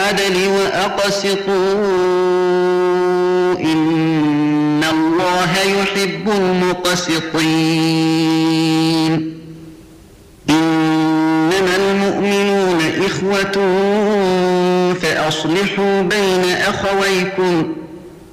بالعدل وأقسطوا إن الله يحب المقسطين إنما المؤمنون إخوة فأصلحوا بين أخويكم